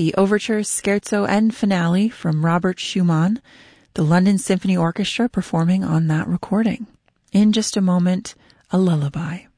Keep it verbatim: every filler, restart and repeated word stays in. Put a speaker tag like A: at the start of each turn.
A: the overture, scherzo, and finale from Robert Schumann, the London Symphony Orchestra performing on that recording. In just a moment, a lullaby.